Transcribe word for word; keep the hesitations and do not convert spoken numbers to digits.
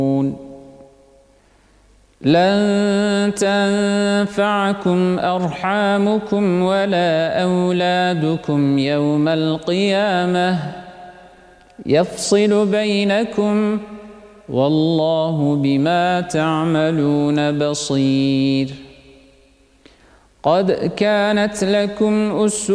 لن تنفعكم أرحامكم ولا أولادكم يوم القيامة يفصل بينكم والله بما تعملون بصير. قد كانت لكم أسوة